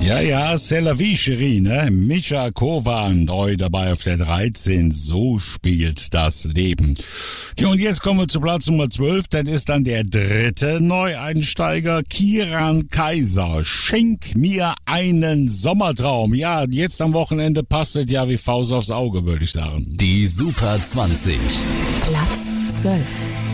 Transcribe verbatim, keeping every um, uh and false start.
Ja, ja, c'est la vie, chérie, ne? Micha Kovan, neu dabei auf der dreizehn. So spielt das Leben. Ja, und jetzt kommen wir zu Platz Nummer zwölf. Das ist dann der dritte Neueinsteiger, Kiran Kaiser. Schenk mir einen Sommertraum. Ja, jetzt am Wochenende passt es ja wie Faust aufs Auge, würde ich sagen. Die Super zwanzig. Platz zwölf.